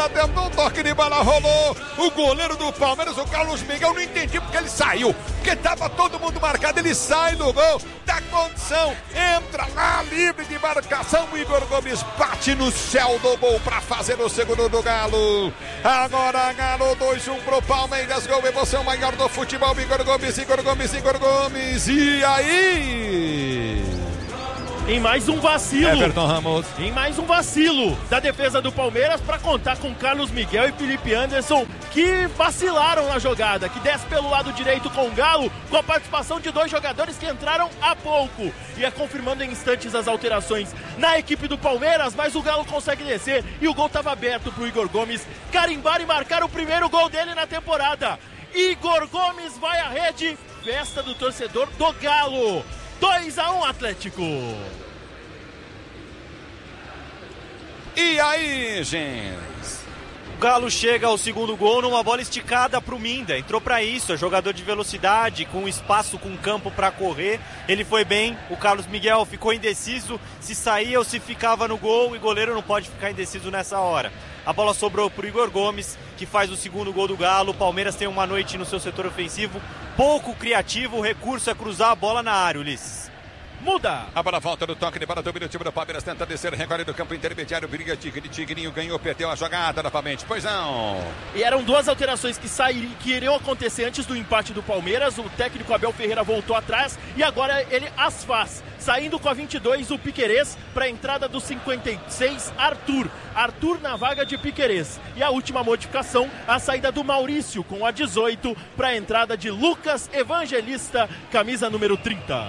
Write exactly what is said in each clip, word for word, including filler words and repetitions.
jogada, tentou um toque de bola, rolou. O goleiro do Palmeiras, o Carlos Miguel, não entendi porque ele saiu. Porque tava todo mundo marcado, ele sai do gol, dá condição, entra lá, livre de marcação. O Igor Gomes bate no céu do gol pra fazer o segundo do Galo. Agora Galo dois a um pro Palmeiras, gol, emoção maior do futebol. Igor Gomes, Igor Gomes, Igor Gomes. E aí? Em mais um vacilo. Everton Ramos. Em mais um vacilo da defesa do Palmeiras para contar com Carlos Miguel e Felipe Anderson, que vacilaram na jogada, que desce pelo lado direito com o Galo, com a participação de dois jogadores que entraram há pouco. E é confirmando em instantes as alterações na equipe do Palmeiras, mas o Galo consegue descer e o gol estava aberto para o Igor Gomes carimbar e marcar o primeiro gol dele na temporada. Igor Gomes vai à rede, festa do torcedor do Galo. dois a um Atlético. E aí, gente? O Galo chega ao segundo gol numa bola esticada para o Minda. Entrou para isso, é jogador de velocidade, com espaço, com campo para correr. Ele foi bem, o Carlos Miguel ficou indeciso se saía ou se ficava no gol, e goleiro não pode ficar indeciso nessa hora. A bola sobrou para o Igor Gomes, que faz o segundo gol do Galo. O Palmeiras tem uma noite no seu setor ofensivo pouco criativo, o recurso é cruzar a bola na área, Ulisses. Muda. A bola volta do toque de bola, domina o time do Palmeiras, tenta descer, recolhe do campo intermediário, briga Tigre, Tigrinho ganhou, perdeu a jogada novamente, pois não. E eram duas alterações que, sair, que iriam acontecer antes do empate do Palmeiras. O técnico Abel Ferreira voltou atrás e agora ele as faz. Saindo com a vinte e dois o Piquerez para a entrada do cinquenta e seis, Arthur. Arthur na vaga de Piquerez. E a última modificação, a saída do Maurício com a dezoito para a entrada de Lucas Evangelista, camisa número trinta.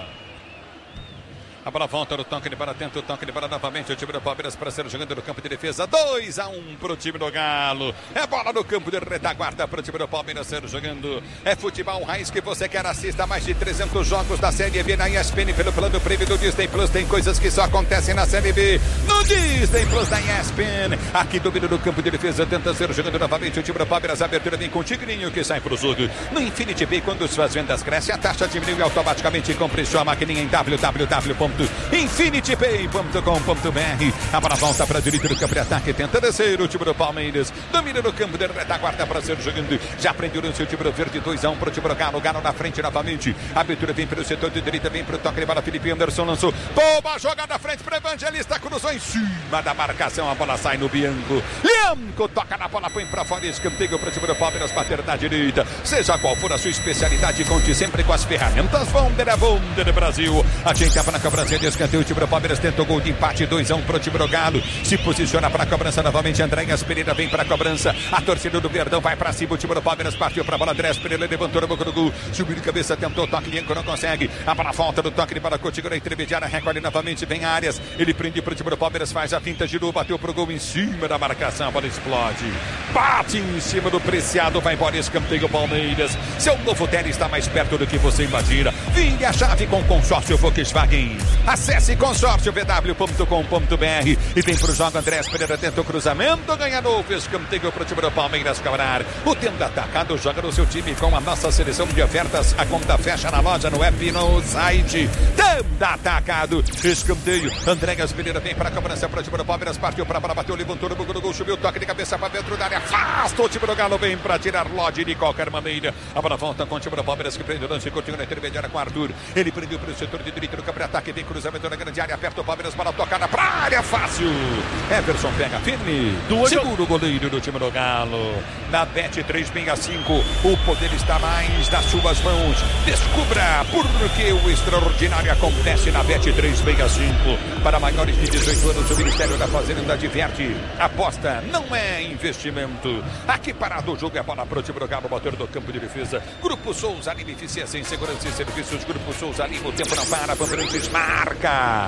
A bola volta no toque de bola, tenta o toque de bola novamente. O time do Palmeiras para ser jogando no campo de defesa. dois a um para o time do Galo. É bola no campo de retaguarda para o time do Palmeiras ser jogando. É futebol raiz que você quer. Assista mais de trezentos jogos da Série B na E S P N pelo plano premium do Disney Plus. Tem coisas que só acontecem na Série B no Disney Plus da E S P N. Aqui domina no campo de defesa, tenta ser jogando novamente. O time do Palmeiras, a abertura vem com o Tigrinho que sai para o jogo. No Infinity Pay, quando suas vendas crescem, a taxa diminui automaticamente. Compre sua maquininha em w w w ponto infinity pay ponto com ponto b r. A bola volta para a direita do campo de ataque, tenta descer o time do Palmeiras, domina no campo de retaguarda para ser jogando, já prendeu no seu time do verde, dois a um para o time do Galo, Galo na frente novamente, a abertura vem pelo setor de direita, vem para o toque de bola, Felipe Anderson lançou, boa jogada à frente para Evangelista, cruzou em cima da marcação, a bola sai no Bianco, Bianco toca na bola, põe para fora, escanteio para o time do Palmeiras, bater na direita, seja qual for a sua especialidade, conte sempre com as ferramentas Wonder, é Wonder Brasil, ajeita para a cobrança de escanteio, o time do Palmeiras tenta o gol de empate, dois a um para o time do Galo, se posiciona para a cobrança novamente, Andréas Pereira vem para a cobrança, a torcida do Verdão vai para cima, o time do Palmeiras partiu para a bola, Andréas Pereira levantou na boca do gol, subiu de cabeça, tentou, toque, Lianco não consegue, a bola volta do toque de bola, Coutinho na intermediária, recolhe novamente, vem Arias, ele prende para o time do Palmeiras, faz a finta, girou, bateu pro gol em cima da marcação, a bola explode, bate em cima do Preciado, vai embora, escanteio Palmeiras, seu novo tele está mais perto do que você imagina, vire a chave com o consórcio Volkswagen, acesse consórcio v w ponto com ponto b r e vem pro jogo, Andréas Pereira tenta o cruzamento, ganha novo, escanteio pro time do Palmeiras cobrar, o tempo atacado joga no seu time com a nossa seleção de ofertas, a conta fecha na loja, no app, no site, tempo atacado, escanteio, Andréas Pereira vem para a cobrança pro time do Palmeiras, partiu para a bola, bateu, levantou no gol, subiu, toque de cabeça para dentro da área, afasta o time do Galo, vem para tirar Lodi de qualquer maneira, a bola volta com o time do Palmeiras que prende o lance, continua na intermediária com o Arthur, ele prendeu pelo setor de direito do campo de ataque, vem cruzamento na grande área, aperta o Palmeiras, bola tocada pra área, fácil, Everson pega firme, do segura o goleiro do time do Galo, na Bet três sessenta e cinco, o poder está mais nas suas mãos, descubra porque o extraordinário acontece na Bet três sessenta e cinco, para maiores de dezoito anos, o Ministério da Fazenda diverte, aposta não é investimento, aqui parado o jogo, é a bola pro time do Galo, bateu do campo de defesa, Grupo Souza Lima, eficiência em segurança e serviços, Grupo Souza Lima, o tempo não para, Bandeirantes marca.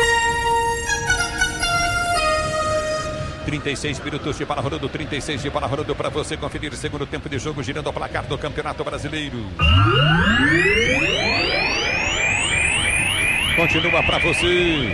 trinta e seis minutos de bola rolando, trinta e seis de bola rolando para você conferir o segundo tempo de jogo, girando o placar do Campeonato Brasileiro. Continua para você.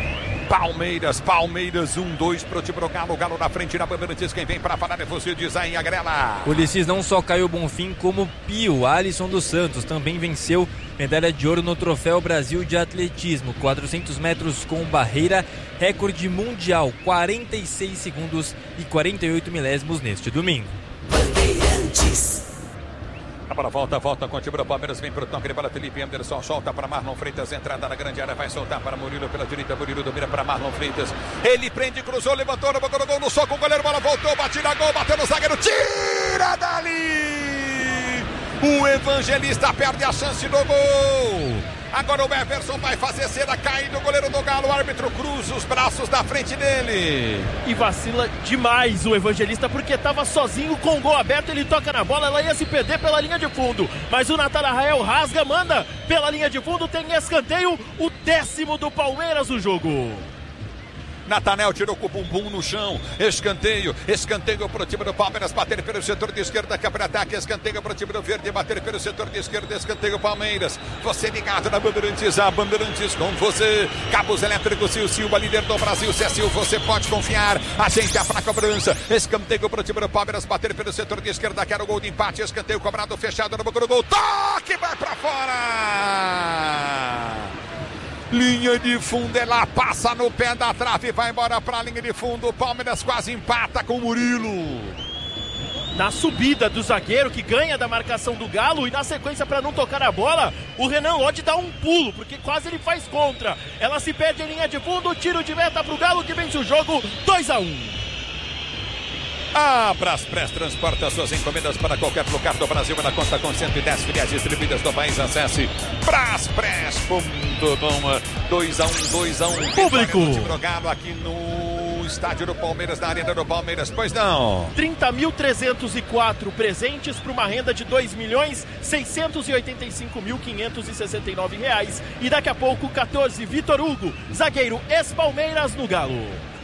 Palmeiras, Palmeiras, um, dois pro time do Galo, Galo na frente, na Bandeirantes, quem vem pra falar é você, diz aí, Agrela. Ulisses, não só Caio Bonfim, como Pio, Alisson dos Santos, também venceu medalha de ouro no Troféu Brasil de Atletismo, quatrocentos metros com barreira, recorde mundial, quarenta e seis segundos e quarenta e oito milésimos neste domingo. Bandeirantes. A bola volta, volta com o time do Palmeiras, vem pro toque para Felipe Anderson, solta para Marlon Freitas, entrada na grande área, vai soltar para Murilo pela direita, Murilo domina para Marlon Freitas, ele prende, cruzou, levantou, no boca do gol, no soco, o goleiro, bola voltou, bate na gol, bateu no zagueiro, tira dali! O Evangelista perde a chance do gol. Agora o Everson vai fazer cera, cai do goleiro do Galo, o árbitro cruza os braços da frente dele. E vacila demais o Evangelista, porque estava sozinho com o gol aberto, ele toca na bola, ela ia se perder pela linha de fundo. Mas o Natal Arrael rasga, manda pela linha de fundo, tem escanteio, o décimo do Palmeiras no jogo. Natanel tirou com o bumbum no chão, escanteio, escanteio para o time do Palmeiras, bater pelo setor de esquerda, que para ataque, escanteio para o time do Verde, bater pelo setor de esquerda, escanteio Palmeiras, você ligado na Bandeirantes, a Bandeirantes com você, cabos elétricos Sil Silva, líder do Brasil, C S I, você pode confiar, agente para a cobrança, escanteio para o time do Palmeiras, bater pelo setor de esquerda, quer o gol de empate, escanteio cobrado, fechado no boca do gol, toque, vai para fora! Linha de fundo, ela passa no pé da trave, vai embora para a linha de fundo, o Palmeiras quase empata com o Murilo. Na subida do zagueiro que ganha da marcação do Galo e na sequência para não tocar a bola, o Renan Lodge dá um pulo, porque quase ele faz contra. Ela se perde em linha de fundo, tiro de meta para o Galo que vence o jogo dois a um. A Braspress transporta suas encomendas para qualquer lugar do Brasil na conta com cento e dez filiais distribuídas no país. Acesse braspress ponto com. dois a um, dois a um. Público. Jogado aqui no estádio do Palmeiras, na Arena do Palmeiras. Pois não. trinta mil trezentos e quatro presentes para uma renda de dois milhões seiscentos e oitenta e cinco mil quinhentos e sessenta e nove reais. E daqui a pouco, quatorze, Vitor Hugo, zagueiro ex-Palmeiras no Galo.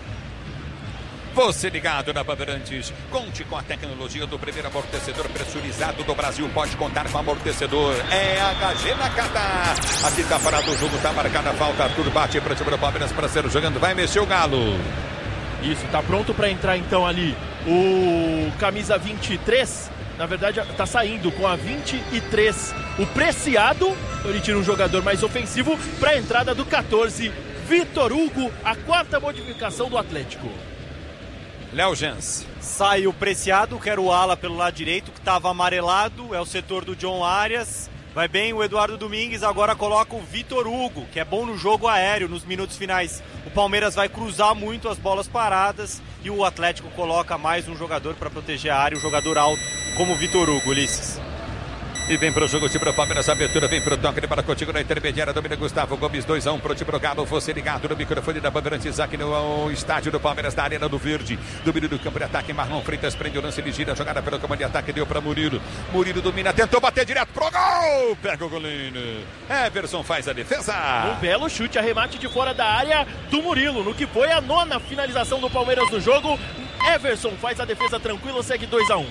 Você ligado na Bandeirantes, conte com a tecnologia do primeiro amortecedor pressurizado do Brasil, pode contar com amortecedor, é H G Nakata. Aqui tá parado o jogo, tá marcada a falta, Arthur bate para o time do Palmeiras, para ser jogando, vai mexer o Galo. Isso, tá pronto para entrar então ali o camisa vinte e três, na verdade tá saindo com a vinte e três, o Preciado, ele tira um jogador mais ofensivo para a entrada do quatorze, Vitor Hugo, a quarta modificação do Atlético. Léo Jans. Sai o Preciado, que era o ala pelo lado direito, que estava amarelado, é o setor do John Arias. Vai bem o Eduardo Domingues, agora coloca o Vitor Hugo, que é bom no jogo aéreo, nos minutos finais. O Palmeiras vai cruzar muito as bolas paradas e o Atlético coloca mais um jogador para proteger a área, um jogador alto como o Vitor Hugo, Ulisses. E vem pro jogo, time do Palmeiras, abertura, vem pro toque, para contigo na intermediária, domina Gustavo Gomes, dois a um pro time do Galo, você ligado no microfone da Bandeirantes aqui no estádio do Palmeiras, da Arena do Verde, domínio do campo de ataque, Marlon Freitas prende o lance, ele gira, jogada pelo comando de ataque, deu pra Murilo, Murilo domina, tentou bater direto pro gol, pega o goleiro, Everson faz a defesa. Um belo chute, arremate de fora da área do Murilo, no que foi a nona finalização do Palmeiras no jogo, Everson faz a defesa tranquila, segue dois a um.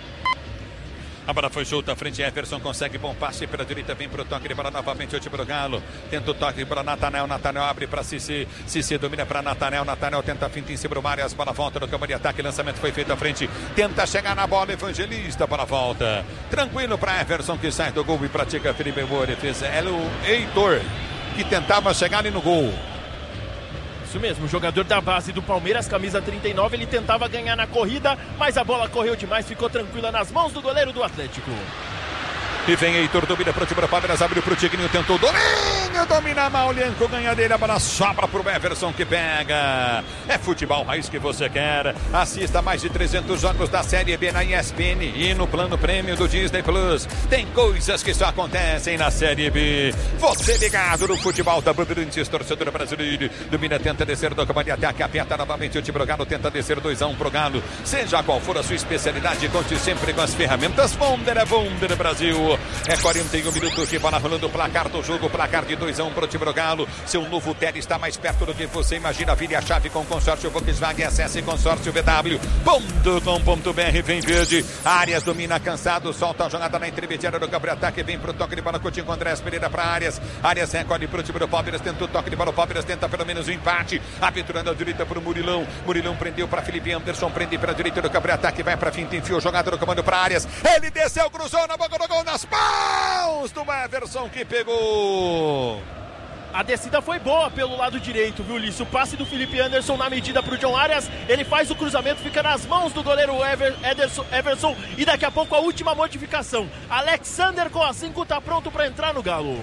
A bola foi solta, à frente, Everson consegue bom passe pela direita, vem pro toque de bola novamente, o time do Galo, tenta o toque para Natanel, Natanel abre para Cici, Cici domina para Natanel, Natanel tenta a finta em cima do Marias, bola volta no campo de ataque, lançamento foi feito à frente, tenta chegar na bola, Evangelista, bola volta, tranquilo para Everson que sai do gol e pratica Felipe boa defesa, é o Heitor que tentava chegar ali no gol. Isso mesmo, jogador da base do Palmeiras, camisa trinta e nove, ele tentava ganhar na corrida, mas a bola correu demais, ficou tranquila nas mãos do goleiro do Atlético. E vem Heitor, domina pro time do Palmeiras, abriu pro Tigrinho, tentou domínio, domina mal, Lianco ganha dele, a bola sobra pro Everson que pega. É futebol raiz que você quer. Assista mais de trezentos jogos da Série B na E S P N e no plano prêmio do Disney Plus. Tem coisas que só acontecem na Série B. Você ligado no futebol da Bandeirantes, torcedor brasileiro. Domina, tenta descer do campo de ataque, aperta novamente o time do Galo, tenta descer dois a um pro Galo. Seja qual for a sua especialidade, conte sempre com as ferramentas Wonder é Wonder Brasil. Galo. É quarenta e um minutos de bola rolando o placar do jogo, placar de dois a um para o time do Galo. Seu novo Tele está mais perto do que você imagina. Vire a chave com consórcio Volkswagen. Acesse consórcio v w ponto com ponto b r. Vem verde. Arias domina cansado, solta a jogada na intermediária do campo de ataque. Vem pro toque de bola, Coutinho com Andrés Pereira para Arias. Arias recolhe pro time do Palmeiras. Tenta o toque de bola. O Palmeiras tenta pelo menos o empate. Aventurando a direita pro Murilão. Murilão prendeu para Felipe Anderson. Prende para a direita do campo de ataque. Vai para finta, enfiou jogada no comando para Arias. Ele desceu, cruzou na boca do gol, nas mãos do Everson que pegou. A descida foi boa pelo lado direito, viu, Ulisses? O passe do Felipe Anderson na medida para o John Arias. Ele faz o cruzamento, fica nas mãos do goleiro Ever, Ederson, Everson. E daqui a pouco a última modificação. Alexander com a cinco está pronto para entrar no Galo.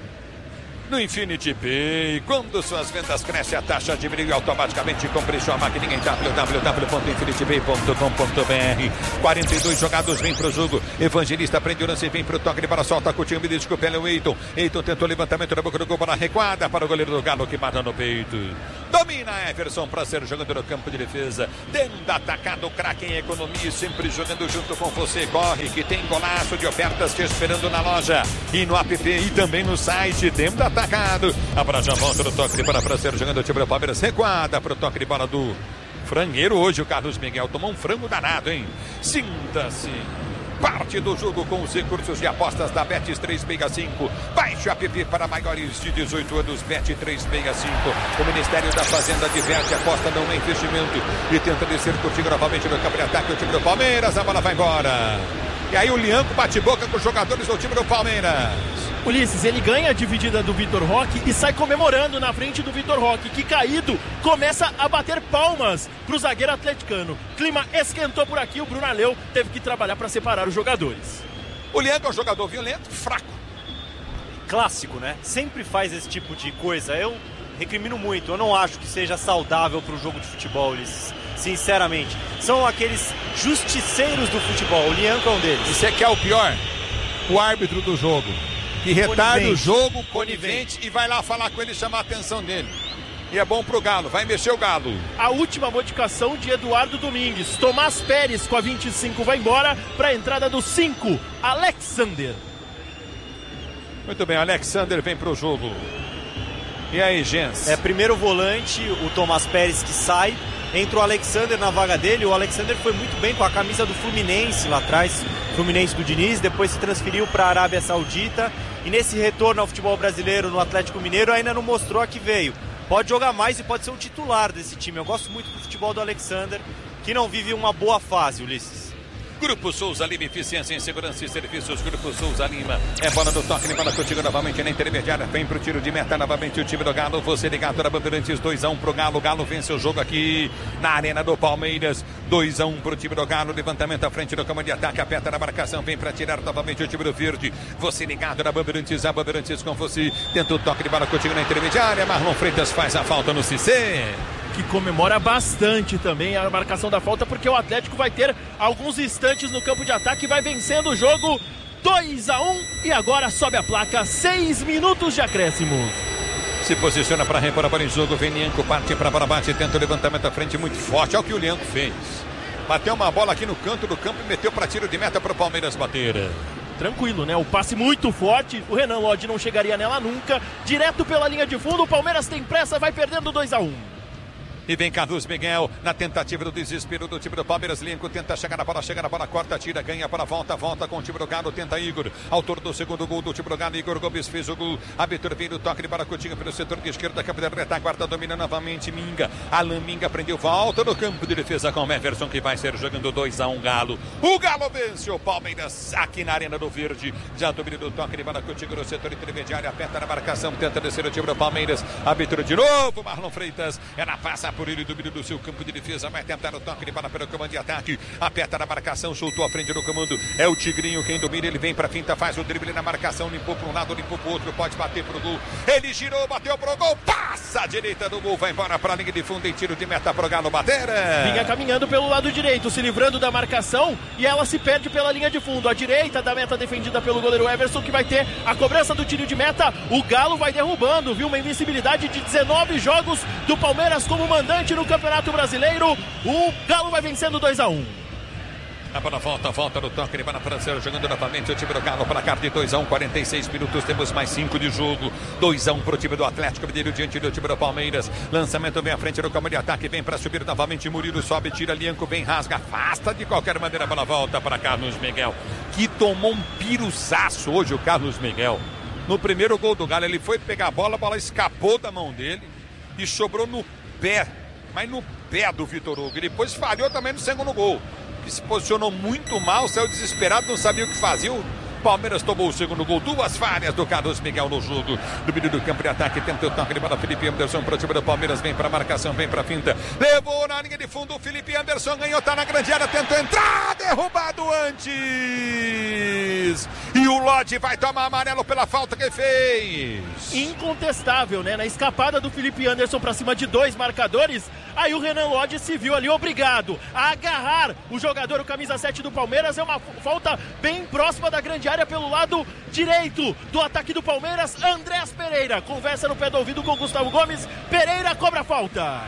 No Infinity Pay, quando suas vendas crescem, a taxa diminui automaticamente. Compre sua maquininha em w w w ponto infinity pay ponto com ponto b r. quarenta e dois jogados, vem pro jogo. Evangelista prende o lance, vem pro toque de bola, solta Coutinho, me desculpe, é o Eiton. Eiton tentou levantamento na boca do gol, bola recuada para o goleiro do Galo que mata no peito. Domina Everson para ser jogando no campo de defesa. Tenta atacar do craque em economia, sempre jogando junto com você. Corre que tem golaço de ofertas te esperando na loja e no app e também no site. Tenta atacado. A bola já volta no toque de bola para ser jogando o time do Palmeiras. Recuada para o toque de bola do frangueiro. Hoje o Carlos Miguel tomou um frango danado, hein? Sinta-se parte do jogo com os recursos de apostas da Bet trezentos e sessenta e cinco. Baixe o app para maiores de dezoito anos. Bet trezentos e sessenta e cinco. O Ministério da Fazenda diverte, aposta não é investimento. E tenta descer contigo novamente no campo de ataque o time do Palmeiras. A bola vai embora. E aí o Lianco bate boca com os jogadores do time do Palmeiras. Ulisses, ele ganha a dividida do Vitor Roque e sai comemorando na frente do Vitor Roque, que caído começa a bater palmas pro zagueiro atleticano. Clima esquentou por aqui, o Bruno Aleu teve que trabalhar para separar os jogadores. O Lianco é um jogador violento, fraco. Clássico, né? Sempre faz esse tipo de coisa. Eu recrimino muito, eu não acho que seja saudável pro jogo de futebol, Ulisses. Sinceramente, são aqueles justiceiros do futebol. O Lianco é um deles. E você quer o pior? O árbitro do jogo, que retarda o jogo, conivente, Conivente. e vai lá falar com ele e chamar a atenção dele. E é bom pro Galo, vai mexer o Galo. A última modificação de Eduardo Domingues. Tomás Pérez com a vinte e cinco vai embora para a entrada do cinco, Alexander. Muito bem, Alexander vem pro jogo. E aí, Gens? É primeiro volante, o Tomás Pérez que sai. Entra o Alexander na vaga dele. O Alexander foi muito bem com a camisa do Fluminense lá atrás. Fluminense do Diniz, depois se transferiu para a Arábia Saudita. E nesse retorno ao futebol brasileiro no Atlético Mineiro ainda não mostrou a que veio. Pode jogar mais e pode ser um titular desse time. Eu gosto muito do futebol do Alexander, que não vive uma boa fase, Ulisses. Grupo Souza Lima, eficiência em segurança e serviços. Grupo Souza Lima, é bola do toque, bola contigo novamente na intermediária. Vem pro tiro de meta novamente o time do Galo. Você ligado na Bandeirantes, dois a um pro Galo. O Galo vence o jogo aqui na Arena do Palmeiras. dois a um pro time do Galo. Levantamento à frente do comando de ataque. Aperta na marcação, vem pra tirar novamente o time do Verde. Você ligado na Bandeirantes, a Bandeirantes com você. Tenta o toque de bola contigo na intermediária. Marlon Freitas faz a falta no Cissé, que comemora bastante também a marcação da falta, porque o Atlético vai ter alguns instantes no campo de ataque e vai vencendo o jogo dois a um e agora sobe a placa, seis minutos de acréscimo. Se posiciona para repor a bola em jogo, vem Lianco, parte para a bola, bate, tenta o levantamento à frente muito forte, é o que o Lianco fez. Bateu uma bola aqui no canto do campo e meteu para tiro de meta para o Palmeiras bater. Tranquilo, né? O passe muito forte, o Renan Lodge não chegaria nela nunca, direto pela linha de fundo, o Palmeiras tem pressa, vai perdendo dois a um. E vem Carlos Miguel na tentativa do desespero do time do Palmeiras. Lincoln tenta chegar na bola, chega na bola, corta, tira, ganha para volta, volta com o time do Galo, tenta Igor. Autor do segundo gol do time do Galo, Igor Gomes fez o gol. Abertura vem do toque de bola, Coutinho pelo setor de esquerda, campo de retaguarda, domina novamente Minga. Alan Minga prendeu, volta no campo de defesa com o Everson, que vai ser jogando dois a um Galo. O Galo vence o Palmeiras aqui na Arena do Verde. Já domina do toque de bola, Coutinho no setor intermediário, aperta na marcação, tenta descer o time do Palmeiras. Abertura de novo, Marlon Freitas. Ela passa por ele, domina do seu campo de defesa, vai tentar o toque de bola pelo comando de ataque, aperta na marcação, soltou a frente do comando, é o Tigrinho quem domina, ele vem pra finta, faz o drible na marcação, limpou para um lado, limpou pro outro, pode bater pro gol, ele girou, bateu pro gol, passa a direita do gol, vai embora pra linha de fundo em tiro de meta pro Galo bater. Vinha caminhando pelo lado direito, se livrando da marcação e ela se perde pela linha de fundo, a direita da meta defendida pelo goleiro Everson, que vai ter a cobrança do tiro de meta, o Galo vai derrubando, viu, uma invencibilidade de dezenove jogos do Palmeiras como mandante no Campeonato Brasileiro. O Galo vai vencendo dois a um. A bola volta, volta no toque de bola para ser jogando novamente o time do Galo, placar de dois a um, quarenta e seis minutos, temos mais cinco de jogo, dois a um para o time do Atlético Mineiro diante do time do Palmeiras. Lançamento vem à frente do campo de ataque, vem para subir novamente, Murilo sobe, tira, Lianco vem, rasga, afasta de qualquer maneira, a bola volta para Carlos Miguel, que tomou um piruçaço hoje o Carlos Miguel. No primeiro gol do Galo, ele foi pegar a bola, a bola escapou da mão dele e sobrou no pé, mas no pé do Vitor Hugo. E depois falhou também no segundo gol. Que se posicionou muito mal, saiu desesperado, não sabia o que fazia. O Palmeiras tomou o segundo gol, duas falhas do Carlos Miguel no jogo. No meio do campo de ataque, tenta o toque de bola, Felipe Anderson para o time do Palmeiras, vem para a marcação, vem para a finta, levou na linha de fundo, o Felipe Anderson ganhou, tá na grande área, tentou entrar, derrubado antes. E o Lodge vai tomar amarelo pela falta que fez. Incontestável, né? Na escapada do Felipe Anderson para cima de dois marcadores, aí o Renan Lodge se viu ali obrigado a agarrar o jogador, o camisa sete do Palmeiras. É uma falta bem próxima da grande área pelo lado direito do ataque do Palmeiras. Andrés Pereira conversa no pé do ouvido com Gustavo Gomes. Pereira cobra a falta.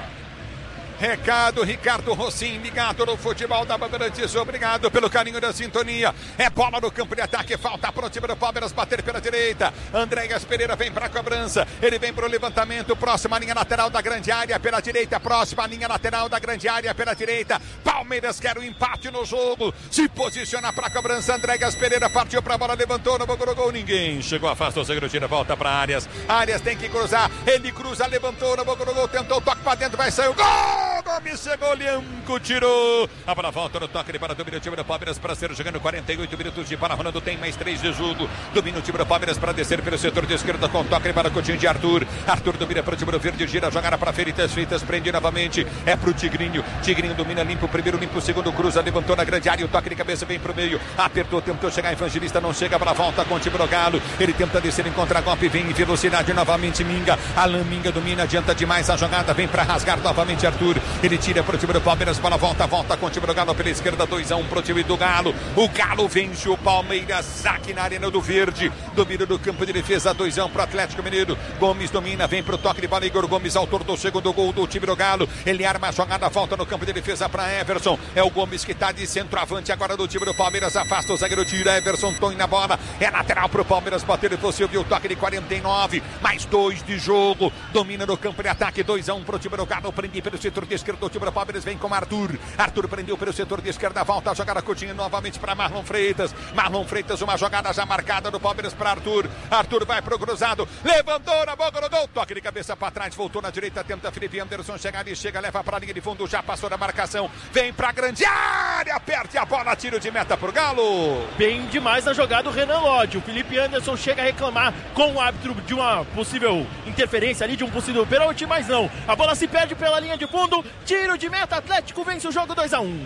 Recado, Ricardo Rossim, ligado no futebol da Bandeirantes, obrigado pelo carinho da sintonia. É bola no campo de ataque, falta para o time do Palmeiras bater pela direita. Andréas Pereira vem para a cobrança, ele vem para o levantamento, próxima linha lateral da grande área pela direita, próxima linha lateral da grande área pela direita. Palmeiras quer o empate no jogo, se posiciona para a cobrança. Andréas Pereira partiu para a bola, levantou, não procurou gol, ninguém chegou, afasta o zagueiro, tira, volta para Arias. Arias tem que cruzar, ele cruza, levantou, não procurou gol, tentou, toque para dentro, vai sair o gol. Gomes chegou, Lianco tirou. A bola volta no toque de bola, domina o time do Palmeiras para ser jogando quarenta e oito minutos de bola rolando, tem mais três de jogo. Domina o time do Palmeiras para descer pelo setor de esquerda com toque para o Coutinho de Arthur. Arthur domina para o time do Verde, gira a jogada para Feitas, Feitas prende novamente. É pro Tigrinho. Tigrinho domina, limpa o primeiro, limpa o segundo, cruza, levantou na grande área. O toque de cabeça vem pro meio. Apertou, tentou chegar, Evangelista não chega, para a volta com o time do Galo. Ele tenta descer em contra-golpe, vem em velocidade novamente. Minga, Alan Minga domina, adianta demais a jogada, vem para rasgar novamente Arthur. Ele tira para o time do Palmeiras, bola volta, volta com o time do Galo pela esquerda, dois a um para o time do Galo. O Galo vence o Palmeiras aqui na Arena do Verde. Domínio do campo de defesa, dois a um para o Atlético Mineiro. Gomes domina, vem para o toque de bola, Igor Gomes, autor do segundo gol do time do Galo. Ele arma a jogada, volta no campo de defesa para Everson. É o Gomes que está de centroavante agora do time do Palmeiras, afasta o zagueiro, tira, Everson, Tony na bola. É lateral para o Palmeiras bater, você ouviu o toque de quarenta e nove, mais dois de jogo. Domina no campo de ataque, dois a um para o time do Galo. Prende pelo setor de esquerda do time do Palmeiras, vem com Arthur. Arthur prendeu pelo setor de esquerda, volta a jogada, Coutinho novamente para Marlon Freitas. Marlon Freitas, uma jogada já marcada do Palmeiras para Arthur. Arthur vai pro cruzado, levantou na boca do gol, toque de cabeça para trás, voltou na direita, tenta Felipe Anderson chegar ali, chega, leva para a linha de fundo, já passou da marcação, vem para a grande área, perde a bola, tiro de meta pro Galo. Bem demais a jogada do Renan Lodge. O Felipe Anderson chega a reclamar com o árbitro de uma possível interferência ali, de um possível pênalti, mas não. A bola se perde pela linha de fundo, tiro de meta, Atlético vence o jogo dois a um.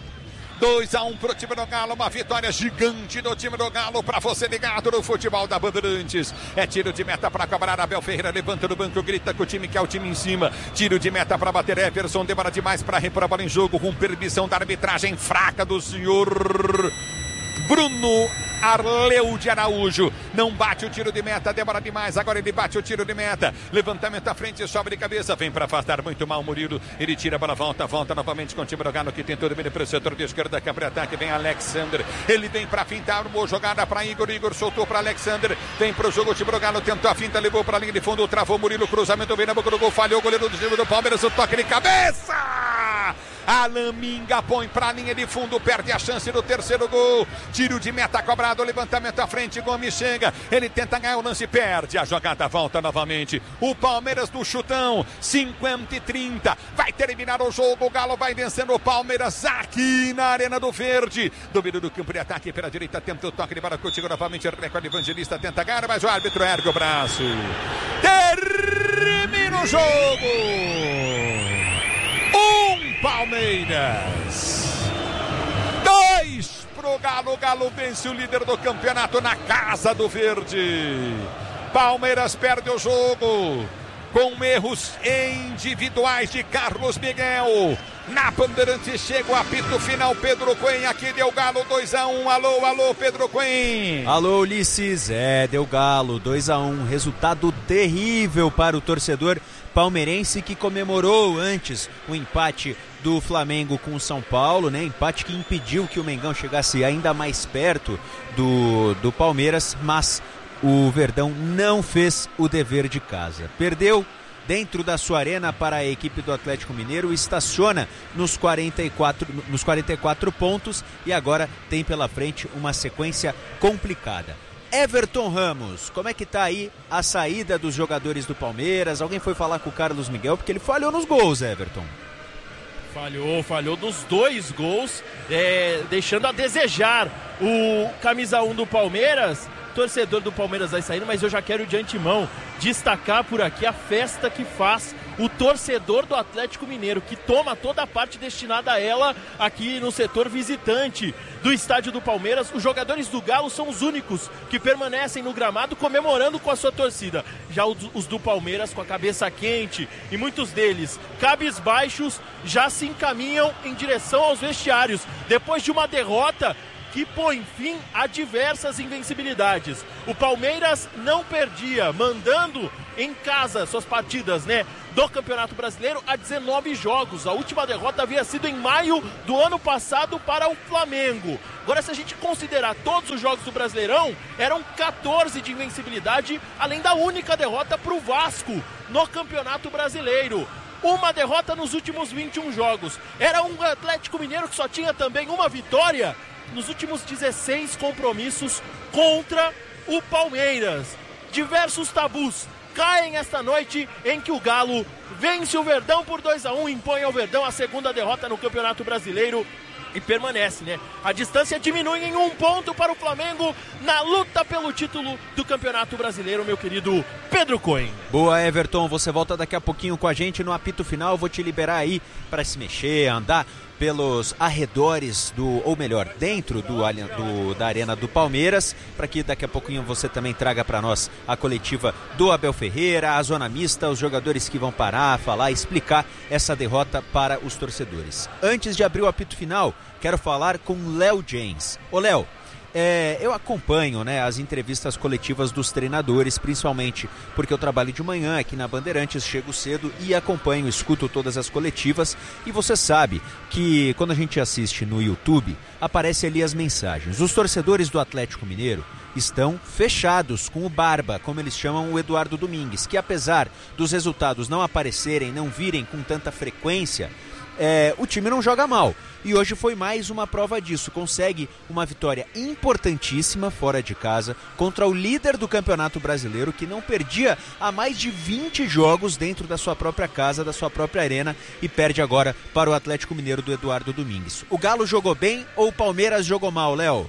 dois a um pro time do Galo, uma vitória gigante do time do Galo para você ligado no futebol da Bandeirantes. É tiro de meta para cobrar, Abel Ferreira levanta do banco, grita com o time que é o time em cima. Tiro de meta para bater, Everson demora demais para repor a bola em jogo com permissão da arbitragem fraca do senhor Bruno Arleu de Araújo. Não bate o tiro de meta, demora demais, agora ele bate o tiro de meta. Levantamento à frente, sobe de cabeça, vem para afastar muito mal o Murilo. Ele tira a bola, volta, volta novamente com o time do Galo que tentou domínio pelo setor de esquerda, que abre ataque, vem Alexander. Ele vem para fintar, boa jogada para Igor, Igor soltou para Alexander. Vem pro jogo, o time do Galo tentou a finta, levou para a linha de fundo, travou Murilo, cruzamento vem na boca do gol, falhou o goleiro do time do Palmeiras, o toque de cabeça. Alan Minga põe para a linha de fundo, perde a chance do terceiro gol. Tiro de meta cobrado, levantamento à frente, Gomes chega, ele tenta ganhar o lance, perde a jogada, volta novamente. O Palmeiras do chutão, cinquenta e trinta, vai terminar o jogo, o Galo vai vencendo o Palmeiras aqui na Arena do Verde. Domínio do campo de ataque pela direita, tenta o toque de bola, contigo novamente, recorde Evangelista, tenta ganhar, mas o árbitro ergue o braço. Termina o jogo. Um Palmeiras, dois pro Galo. O Galo vence o líder do campeonato na Casa do Verde. Palmeiras perde o jogo com erros individuais de Carlos Miguel. Na Bandeirantes chega o apito final, Pedro Cunha, aqui deu Galo dois a um, alô, alô, Pedro Cunha. Alô, Ulisses, é, deu Galo dois a um, resultado terrível para o torcedor palmeirense que comemorou antes o empate do Flamengo com o São Paulo, né? Empate que impediu que o Mengão chegasse ainda mais perto do, do Palmeiras, mas o Verdão não fez o dever de casa. Perdeu dentro da sua arena para a equipe do Atlético Mineiro, estaciona nos quarenta e quatro, nos quarenta e quatro pontos e agora tem pela frente uma sequência complicada. Everton Ramos, como é que tá aí a saída dos jogadores do Palmeiras? Alguém foi falar com o Carlos Miguel porque ele falhou nos gols, Everton. Falhou, falhou dos dois gols, é, deixando a desejar o camisa um do Palmeiras. Torcedor do Palmeiras vai saindo, mas eu já quero de antemão destacar por aqui a festa que faz o torcedor do Atlético Mineiro, que toma toda a parte destinada a ela aqui no setor visitante do estádio do Palmeiras. Os jogadores do Galo são os únicos que permanecem no gramado comemorando com a sua torcida. Já os, os do Palmeiras com a cabeça quente e muitos deles cabisbaixos já se encaminham em direção aos vestiários depois de uma derrota que põe fim a diversas invencibilidades. O Palmeiras não perdia, mandando em casa suas partidas, né, do Campeonato Brasileiro há dezenove jogos. A última derrota havia sido em maio do ano passado para o Flamengo. Agora, se a gente considerar todos os jogos do Brasileirão, eram quatorze de invencibilidade, além da única derrota para o Vasco no Campeonato Brasileiro. Uma derrota nos últimos vinte e um jogos. Era um Atlético Mineiro que só tinha também uma vitória nos últimos dezesseis compromissos contra o Palmeiras. Diversos tabus caem esta noite em que o Galo vence o Verdão por dois a um, impõe ao Verdão a segunda derrota no Campeonato Brasileiro e permanece, né? A distância diminui em um ponto para o Flamengo na luta pelo título do Campeonato Brasileiro, meu querido Pedro Cohen. Boa, Everton, você volta daqui a pouquinho com a gente no apito final. Eu vou te liberar aí para se mexer, andar pelos arredores do, ou melhor, dentro do, do, da arena do Palmeiras, para que daqui a pouquinho você também traga para nós a coletiva do Abel Ferreira, a zona mista, os jogadores que vão parar, falar, explicar essa derrota para os torcedores. Antes de abrir o apito final, quero falar com Léo James. Ô Léo, É, eu acompanho, né, as entrevistas coletivas dos treinadores, principalmente porque eu trabalho de manhã aqui na Bandeirantes, chego cedo e acompanho, escuto todas as coletivas. E você sabe que quando a gente assiste no YouTube, aparece ali as mensagens. Os torcedores do Atlético Mineiro estão fechados com o Barba, como eles chamam o Eduardo Domingues, que apesar dos resultados não aparecerem, não virem com tanta frequência, É, o time não joga mal, e hoje foi mais uma prova disso. Consegue uma vitória importantíssima fora de casa contra o líder do Campeonato Brasileiro, que não perdia há mais de vinte jogos dentro da sua própria casa, da sua própria arena, e perde agora para o Atlético Mineiro do Eduardo Domingues. O Galo jogou bem ou o Palmeiras jogou mal, Léo?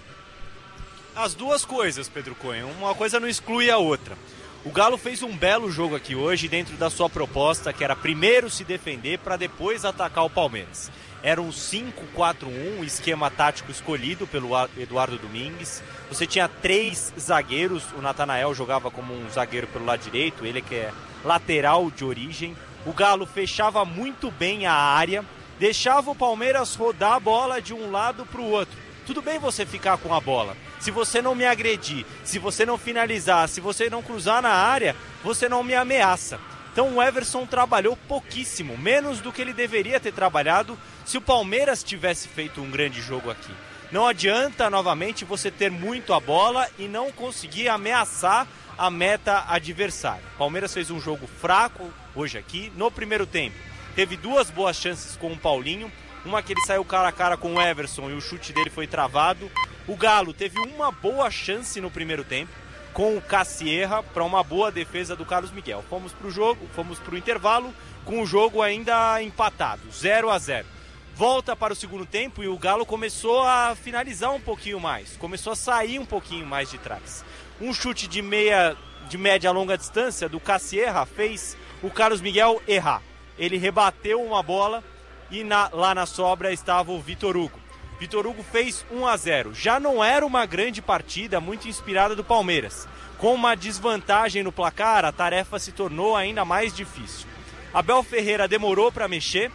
As duas coisas, Pedro Cohen, uma coisa não exclui a outra. O Galo fez um belo jogo aqui hoje dentro da sua proposta, que era primeiro se defender para depois atacar o Palmeiras. Era um cinco quatro um, esquema tático escolhido pelo Eduardo Domingues. Você tinha três zagueiros, o Natanael jogava como um zagueiro pelo lado direito, ele que é lateral de origem. O Galo fechava muito bem a área, deixava o Palmeiras rodar a bola de um lado para o outro. Tudo bem você ficar com a bola. Se você não me agredir, se você não finalizar, se você não cruzar na área, você não me ameaça. Então o Everson trabalhou pouquíssimo, menos do que ele deveria ter trabalhado se o Palmeiras tivesse feito um grande jogo aqui. Não adianta novamente você ter muito a bola e não conseguir ameaçar a meta adversária. O Palmeiras fez um jogo fraco hoje aqui. No primeiro tempo, teve duas boas chances com o Paulinho. Uma que ele saiu cara a cara com o Everson e o chute dele foi travado. O Galo teve uma boa chance no primeiro tempo com o Cassierra para uma boa defesa do Carlos Miguel. Fomos para o jogo, fomos para o intervalo com o jogo ainda empatado, zero a zero. Volta para o segundo tempo e o Galo começou a finalizar um pouquinho mais, começou a sair um pouquinho mais de trás. Um chute de, meia, de média a longa distância do Cassierra fez o Carlos Miguel errar. Ele rebateu uma bola e na, lá na sobra estava o Vitor Hugo. Vitor Hugo fez um a zero. Já não era uma grande partida, muito inspirada do Palmeiras. Com uma desvantagem no placar, a tarefa se tornou ainda mais difícil. Abel Ferreira demorou para mexer,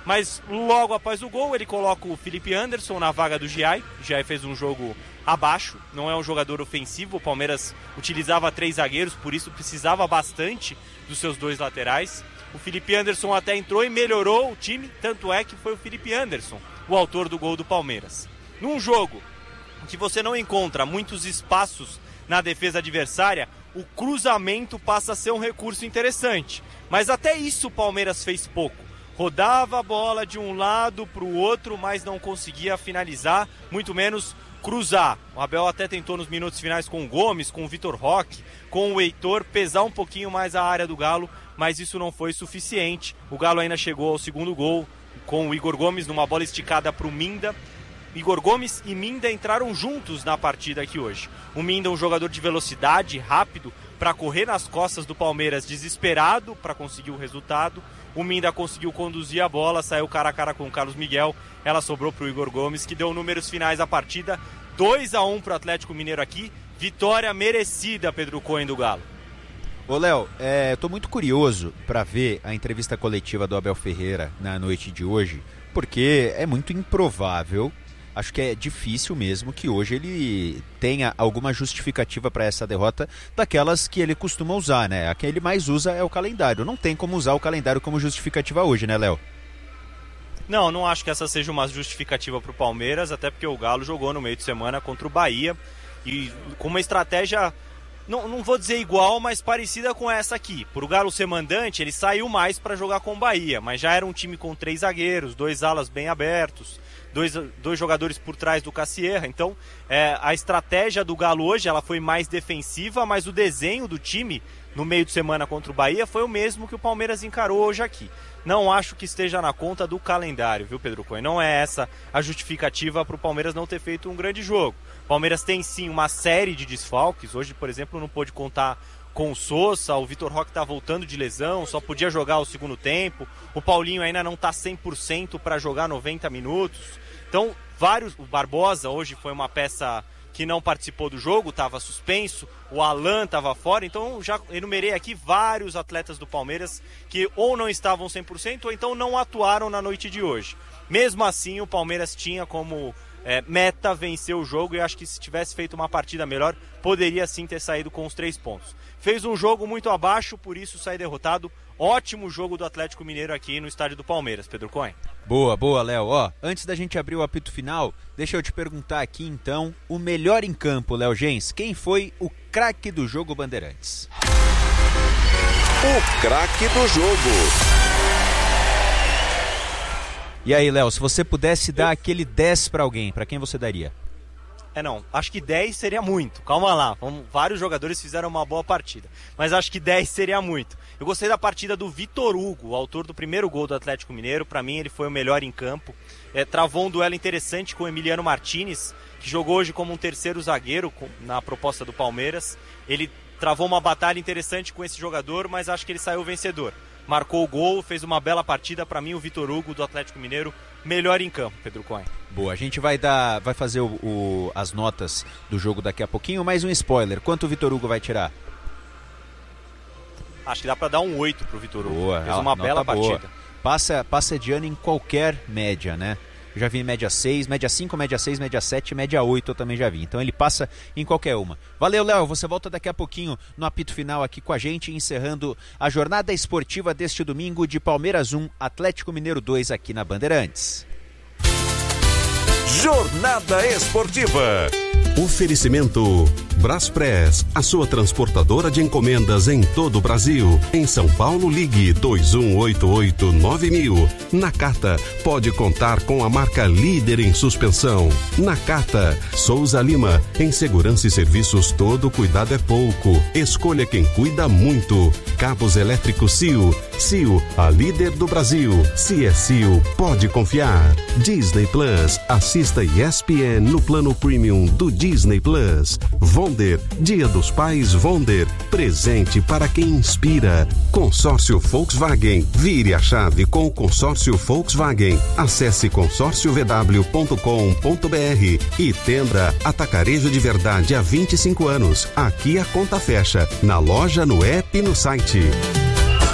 Mas logo após o gol, ele coloca o Felipe Anderson na vaga do Giai. O Giai fez um jogo abaixo, não é um jogador ofensivo. O Palmeiras utilizava três zagueiros, por isso precisava bastante dos seus dois laterais. O Felipe Anderson até entrou e melhorou o time, tanto é que foi o Felipe Anderson o autor do gol do Palmeiras. Num jogo em que você não encontra muitos espaços na defesa adversária, o cruzamento passa a ser um recurso interessante. Mas até isso o Palmeiras fez pouco. Rodava a bola de um lado para o outro, mas não conseguia finalizar, muito menos cruzar. O Abel até tentou nos minutos finais com o Gomes, com o Vitor Roque, com o Heitor, pesar um pouquinho mais a área do Galo, mas isso não foi suficiente. O Galo ainda chegou ao segundo gol com o Igor Gomes numa bola esticada para o Minda. Igor Gomes e Minda entraram juntos na partida aqui hoje. O Minda é um jogador de velocidade, rápido, para correr nas costas do Palmeiras, desesperado para conseguir o resultado. O Minda conseguiu conduzir a bola, saiu cara a cara com o Carlos Miguel, ela sobrou para o Igor Gomes, que deu números finais à partida, dois a um para o Atlético Mineiro aqui, vitória merecida, Pedro Cohen, do Galo. Ô Léo, é, tô muito curioso para ver a entrevista coletiva do Abel Ferreira na noite de hoje, porque é muito improvável, acho que é difícil mesmo que hoje ele tenha alguma justificativa para essa derrota daquelas que ele costuma usar, né? A que ele mais usa é o calendário. Não tem como usar o calendário como justificativa hoje, né, Léo? Não, não acho que essa seja uma justificativa para o Palmeiras, até porque o Galo jogou no meio de semana contra o Bahia e com uma estratégia, não, não vou dizer igual, mas parecida com essa aqui. Por o Galo ser mandante, ele saiu mais para jogar com o Bahia, mas já era um time com três zagueiros, dois alas bem abertos, Dois, dois jogadores por trás do Cassierra. Então é, a estratégia do Galo hoje ela foi mais defensiva, mas o desenho do time no meio de semana contra o Bahia foi o mesmo que o Palmeiras encarou hoje aqui. Não acho que esteja na conta do calendário, viu, Pedro Cohen? Não é essa a justificativa para o Palmeiras não ter feito um grande jogo. O Palmeiras tem sim uma série de desfalques. Hoje, por exemplo, não pôde contar com o Sousa, o Vitor Roque está voltando de lesão, só podia jogar o segundo tempo. O Paulinho ainda não está cem por cento para jogar noventa minutos. Então, vários, o Barbosa hoje foi uma peça que não participou do jogo, estava suspenso, o Alan estava fora, então já enumerei aqui vários atletas do Palmeiras que ou não estavam cem por cento ou então não atuaram na noite de hoje. Mesmo assim, o Palmeiras tinha como é, meta vencer o jogo e acho que se tivesse feito uma partida melhor, poderia sim ter saído com os três pontos. Fez um jogo muito abaixo, por isso sai derrotado. Ótimo jogo do Atlético Mineiro aqui no estádio do Palmeiras, Pedro Cohen. Boa, boa, Léo. Ó, antes da gente abrir o apito final, deixa eu te perguntar aqui então, o melhor em campo, Léo Gens, quem foi o craque do jogo Bandeirantes? O craque do jogo. E aí, Léo, se você pudesse dar aquele dez pra alguém, pra quem você daria? É, não, acho que dez seria muito, calma lá, vamos, vários jogadores fizeram uma boa partida, mas acho que dez seria muito. Eu gostei da partida do Vitor Hugo, o autor do primeiro gol do Atlético Mineiro, para mim ele foi o melhor em campo, é, travou um duelo interessante com o Emiliano Martinez, que jogou hoje como um terceiro zagueiro com, na proposta do Palmeiras, ele travou uma batalha interessante com esse jogador, mas acho que ele saiu vencedor. Marcou o gol, fez uma bela partida, para mim o Vitor Hugo do Atlético Mineiro, melhor em campo, Pedro Cohen. Boa, a gente vai dar, vai fazer o, o, as notas do jogo daqui a pouquinho, mais um spoiler, quanto o Vitor Hugo vai tirar? Acho que dá pra dar um oito pro Vitor Hugo, boa, fez uma bela boa. partida. Passa, passa de ano em qualquer média, né? Eu já vi em média seis, média cinco, média seis, média sete, média oito eu também já vi. Então ele passa em qualquer uma. Valeu, Léo. Você volta daqui a pouquinho no apito final aqui com a gente, encerrando a jornada esportiva deste domingo de Palmeiras um, Atlético Mineiro dois aqui na Bandeirantes. Jornada Esportiva. Oferecimento Braspress, a sua transportadora de encomendas em todo o Brasil. Em São Paulo, ligue dois um oito oito nove mil. Nakata, pode contar com a marca líder em suspensão. Nakata, Souza Lima, em segurança e serviços todo cuidado é pouco. Escolha quem cuida muito. Cabos elétricos Cio. Cio, a líder do Brasil. Se é Cio, pode confiar. Disney Plus, assista E S P N no plano premium do Disney Plus. Wonder, Dia dos Pais Wonder, presente para quem inspira. Consórcio Volkswagen, vire a chave com o consórcio Volkswagen. Acesse consórcio v w ponto com ponto b r e Tenda, atacarejo de verdade há vinte e cinco anos. Aqui a conta fecha, na loja, no app e no site.